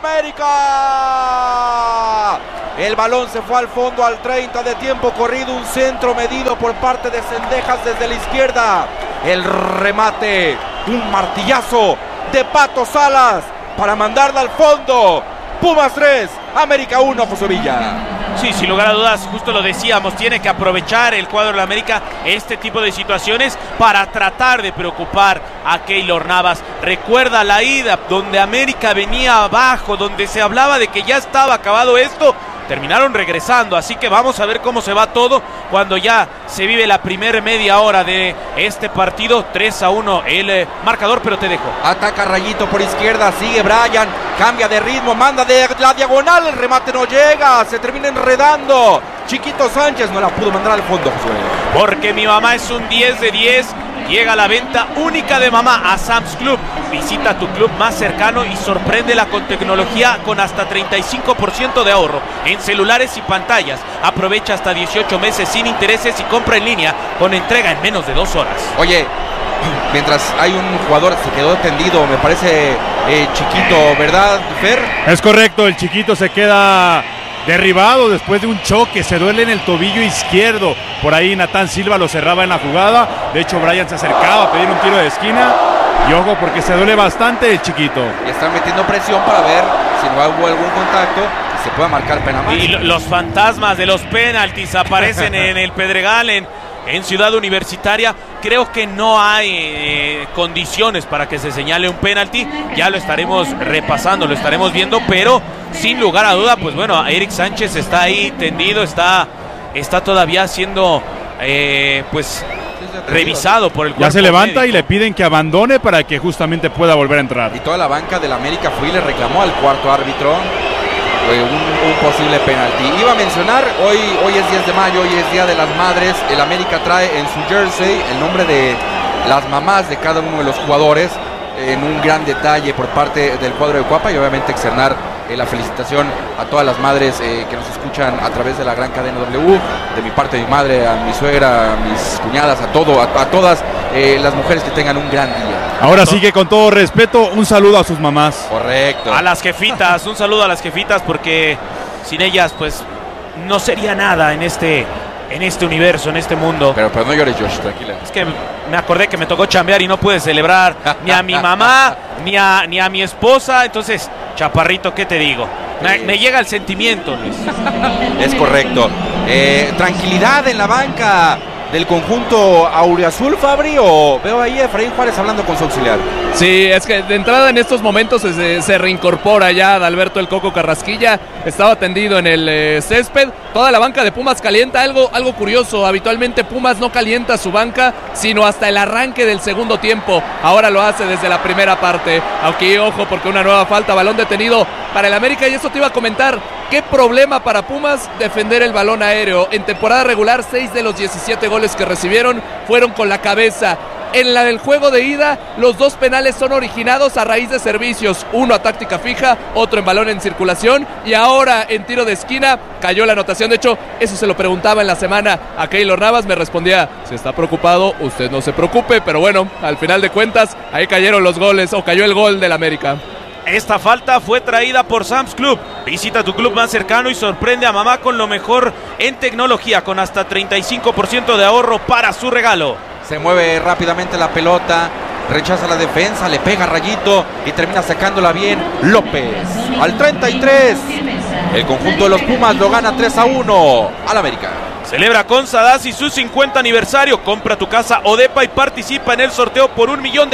América. El balón se fue al fondo al 30 de tiempo corrido. Un centro medido por parte de Cendejas desde la izquierda. El remate, un martillazo de Pato Salas para mandarla al fondo. Pumas 3, América 1, José Villa. Sí, sin lugar a dudas, justo lo decíamos, tiene que aprovechar el cuadro de la América este tipo de situaciones para tratar de preocupar a Keylor Navas. Recuerda la ida donde América venía abajo, donde se hablaba de que ya estaba acabado esto. Terminaron regresando, así que vamos a ver cómo se va todo cuando ya se vive la primera media hora de este partido. 3-1 el marcador, pero te dejo. Ataca Rayito por izquierda, sigue Brian, cambia de ritmo, manda de la diagonal, el remate no llega, se termina enredando. Chiquito Sánchez no la pudo mandar al fondo, Josué. Porque mi mamá es un 10 de 10. Llega la venta única de mamá a Sam's Club. Visita tu club más cercano y sorpréndela con tecnología con hasta 35% de ahorro en celulares y pantallas. Aprovecha hasta 18 meses sin intereses y compra en línea con entrega en menos de 2 horas. Oye, mientras hay un jugador se quedó tendido, me parece Chiquito, ¿verdad, Fer? Es correcto, el Chiquito se queda derribado después de un choque, se duele en el tobillo izquierdo. Por ahí Natán Silva lo cerraba en la jugada. De hecho, Brian se acercaba a pedir un tiro de esquina. Y ojo, porque se duele bastante el Chiquito. Y están metiendo presión para ver si no hubo algún contacto y se pueda marcar pena máxima. Y los fantasmas de los penaltis aparecen en el Pedregal, en Ciudad Universitaria. Creo que no hay condiciones para que se señale un penalti. Ya lo estaremos repasando, lo estaremos viendo, pero sin lugar a duda, pues bueno, Eric Sánchez está ahí tendido, está todavía siendo revisado por el cuerpo. Ya se levanta médico. Y le piden que abandone para que justamente pueda volver a entrar. Y toda la banca del América fue y le reclamó al cuarto árbitro un posible penalti. Iba a mencionar, hoy es 10 de mayo, hoy es Día de las Madres. El América trae en su jersey el nombre de las mamás de cada uno de los jugadores, en un gran detalle por parte del cuadro de Cuapa, y obviamente externar la felicitación a todas las madres que nos escuchan a través de la gran cadena W, de mi parte, mi madre, a mi suegra, a mis cuñadas, a todas las mujeres que tengan un gran día. Ahora sí que con todo respeto, un saludo a sus mamás. Correcto. A las jefitas, un saludo a las jefitas, porque sin ellas pues no sería nada en este universo, en este mundo. Pero no llores, Josh, tranquila. Es que me acordé que me tocó chambear y no pude celebrar ni a mi mamá, ni a mi esposa. Entonces, chaparrito, ¿qué te digo? Me llega el sentimiento, Luis. Es correcto. Tranquilidad en la banca del conjunto auriazul, Fabri, o veo ahí a Efraín Juárez hablando con su auxiliar. Sí, es que de entrada en estos momentos se reincorpora ya Adalberto el Coco Carrasquilla. Estaba tendido en el césped. Toda la banca de Pumas calienta. Algo curioso, habitualmente Pumas no calienta su banca sino hasta el arranque del segundo tiempo. Ahora lo hace desde la primera parte. Aunque ojo, porque una nueva falta, balón detenido para el América. Y eso te iba a comentar, qué problema para Pumas defender el balón aéreo. En temporada regular, 6 de los 17 goles que recibieron fueron con la cabeza. En la del juego de ida, los 2 penales son originados a raíz de servicios. Uno a táctica fija, otro en balón en circulación. Y ahora en tiro de esquina cayó la anotación. De hecho, eso se lo preguntaba en la semana a Keylor Navas. Me respondía, si está preocupado, usted no se preocupe. Pero bueno, al final de cuentas, ahí cayeron los goles, o cayó el gol del América. Esta falta fue traída por Sam's Club. Visita tu club más cercano y sorprende a mamá con lo mejor en tecnología, con hasta 35% de ahorro para su regalo. Se mueve rápidamente la pelota, rechaza la defensa, le pega Rayito y termina sacándola bien López. Al 33, el conjunto de los Pumas lo gana 3-1 al América. Celebra con Sadasi su 50 aniversario. Compra tu casa o depa y participa en el sorteo por $1,000,000.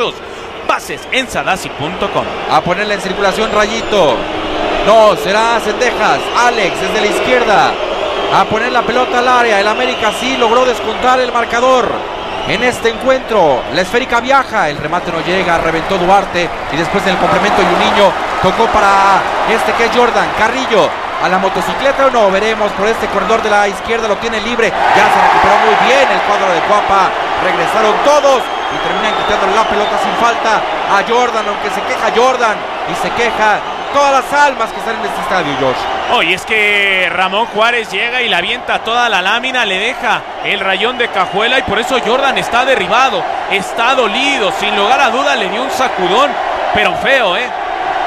Bases en sadasi.com. A ponerla en circulación Rayito. No, será Cendejas. Alex desde la izquierda. A poner la pelota al área. El América sí logró descontar el marcador en este encuentro. La esférica viaja, el remate no llega, reventó Duarte y después del complemento Juninho tocó para que es Jordan Carrillo. A la motocicleta o no, veremos. Por este corredor de la izquierda lo tiene libre. Ya se recuperó muy bien el cuadro de Cuapa. Regresaron todos y terminan quitándole la pelota sin falta a Jordan, aunque se queja Jordan y se queja todas las almas que están en este estadio, Josh. Hoy es que Ramón Juárez llega y le avienta toda la lámina, le deja el rayón de cajuela y por eso Jordan está derribado, está dolido, sin lugar a duda le dio un sacudón, pero feo,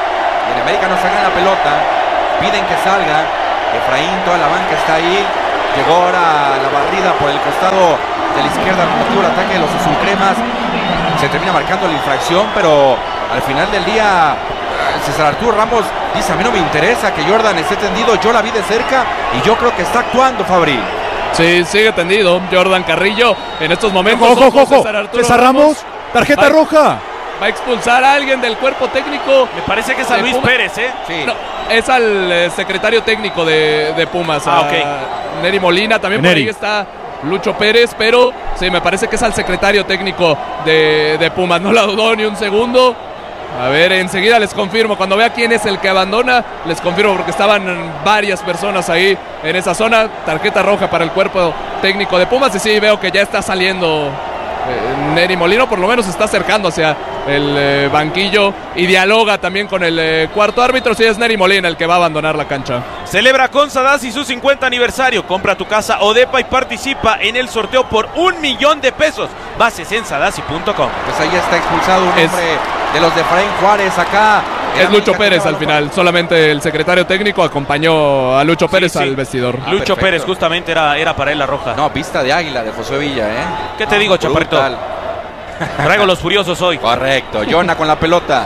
Y en América no sacan la pelota, piden que salga. Efraín, toda la banca está ahí. Llegó ahora la barrida por el costado de la izquierda con motivo del ataque de los azulcremas. Se termina marcando la infracción, pero al final del día César Arturo Ramos dice: a mí no me interesa que Jordan esté tendido, yo la vi de cerca y yo creo que está actuando, Fabri. Sí, sigue tendido Jordan Carrillo en estos momentos. ¡Ojo! César Ramos, tarjeta roja. Va a expulsar a alguien del cuerpo técnico. Me parece que es a Luis Pérez, ¿eh? Sí. No, es al secretario técnico de Pumas, ok. Neri Molina. También Neri. por ahí está Lucho Pérez, pero sí, me parece que es al secretario técnico de Pumas. No la dudó ni un segundo. A ver, enseguida les confirmo. Cuando vea quién es el que abandona, les confirmo, porque estaban varias personas ahí en esa zona. Tarjeta roja para el cuerpo técnico de Pumas. Y sí, veo que ya está saliendo Neri Molina, por lo menos se está acercando hacia el banquillo y dialoga también con el cuarto árbitro. Sí, es Neri Molina el que va a abandonar la cancha. Celebra con Sadasi su 50 aniversario. Compra tu casa o depa y participa en el sorteo por $1,000,000. Bases en sadasi.com. Pues ahí está expulsado un hombre de los de Efraín Juárez acá. Es Lucho Pérez al final. Solamente el secretario técnico acompañó a Lucho Pérez al vestidor. Lucho perfecto. Pérez, justamente era para él la roja. No, vista de águila de Josué Villa, ¿eh? ¿Qué te digo, chaparrito? Brutal. Traigo los furiosos hoy. Correcto, Jonah con la pelota,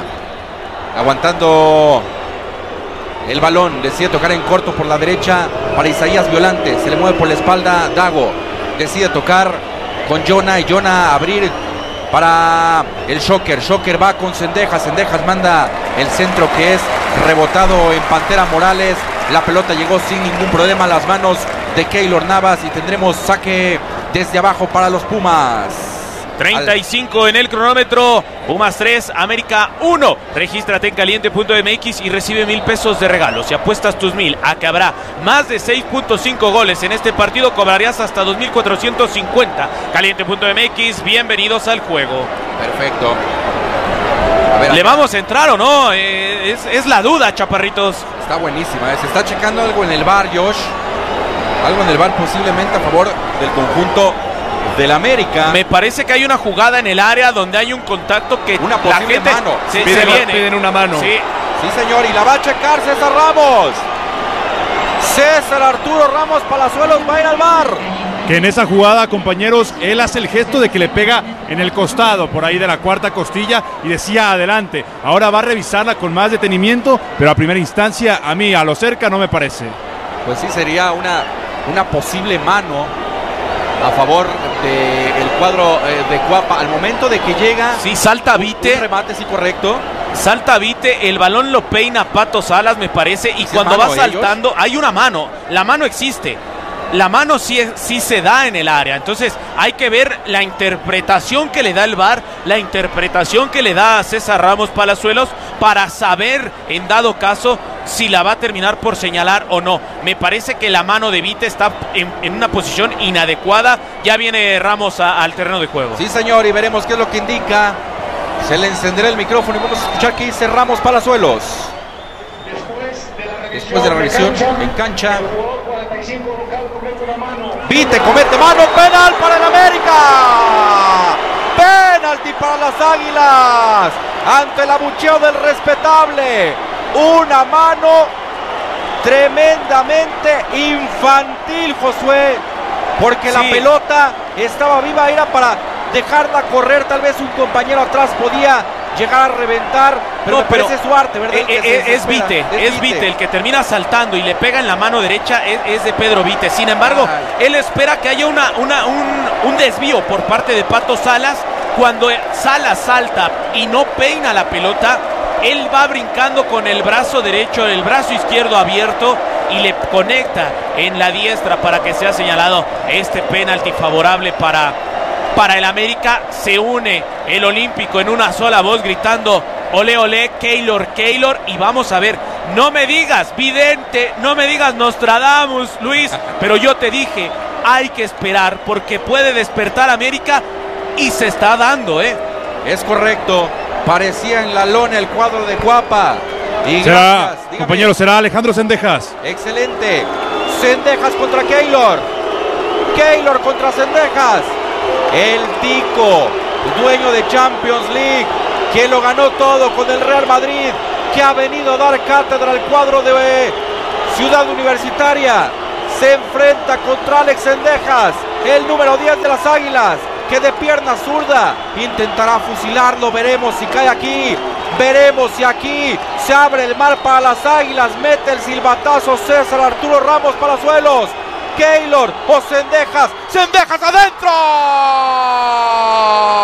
aguantando el balón, decide tocar en corto por la derecha para Isaías Violante, se le mueve por la espalda Dago, decide tocar con Jonah y Jonah abrir para el Shocker va con Cendejas manda el centro que es rebotado en Pantera Morales, la pelota llegó sin ningún problema a las manos de Keylor Navas y tendremos saque desde abajo para los Pumas. 35 en el cronómetro. Pumas 3, América 1. Regístrate en caliente.mx y recibe $1,000 de regalo. Si apuestas tus 1,000 a que habrá más de 6.5 goles en este partido, cobrarías hasta 2,450. Caliente.mx, bienvenidos al juego. Perfecto. A ver, ¿Le vamos a entrar o no? Es la duda, chaparritos. está buenísima. Se está checando algo en el VAR, Josh. Algo en el VAR posiblemente a favor del conjunto del América. Me parece que hay una jugada en el área donde hay un contacto que Una la posible gente mano. se Piden viene. una mano. Sí. Sí, señor, y la va a checar César Ramos. César Arturo Ramos Palazuelos va a ir al VAR. Que en esa jugada, compañeros, él hace el gesto de que le pega en el costado, por ahí de la cuarta costilla, y decía adelante. Ahora va a revisarla con más detenimiento, pero a primera instancia, a mí, a lo cerca, no me parece. Pues sí, sería una posible mano a favor del cuadro de Cuapa. Al momento de que llega, Sí, salta Vite. un remate, sí, correcto. Salta Vite, el balón lo peina Pato Salas, me parece, y ¿Es cuando mano va de ellos? saltando, hay una mano. La mano existe. La mano sí se da en el área. Entonces hay que ver la interpretación que le da el VAR, la interpretación que le da a César Ramos Palazuelos para saber, en dado caso, si la va a terminar por señalar o no. Me parece que la mano de Vite está en una posición inadecuada. Ya viene Ramos al terreno de juego. Sí, señor, y veremos qué es lo que indica. Se le encenderá el micrófono y vamos a escuchar qué dice Ramos Palazuelos. Después de la revisión en cancha, Vite comete mano, penal para el América. Penalti para las Águilas ante el abucheo del respetable. Una mano tremendamente infantil, Josué, porque la Sí. pelota estaba viva, era para dejarla correr. Tal vez un compañero atrás podía llegar a reventar, pero No, me parece su arte, ¿verdad? El que se es desespera. Vite, es Vite el que termina saltando y le pega en la mano derecha, es de Pedro Vite. Sin embargo, él espera que haya un desvío por parte de Pato Salas. Cuando Salas salta y no peina la pelota, él va brincando con el brazo derecho, el brazo izquierdo abierto y le conecta en la diestra para que sea señalado este penalti favorable para el América. Se une el Olímpico en una sola voz gritando ole ole, Keylor, Keylor, y vamos a ver. No me digas vidente, no me digas Nostradamus, Luis, pero yo te dije, hay que esperar porque puede despertar América y se está dando, Es correcto, parecía en la lona el cuadro de Cuapa. Y Será, gracias, dígame. compañero, será Alejandro Cendejas. Excelente. Cendejas contra Keylor. Keylor contra Cendejas. El Tico, dueño de Champions League, que lo ganó todo con el Real Madrid. que ha venido a dar cátedra al cuadro de Ciudad Universitaria. Se enfrenta contra Alex Cendejas, el número 10 de las Águilas, que de pierna zurda intentará fusilarlo. Veremos si cae aquí. Veremos si aquí se abre el mar para las Águilas. Mete el silbatazo César Arturo Ramos Palazuelos. Keylor o Cendejas. ¡Cendejas adentro!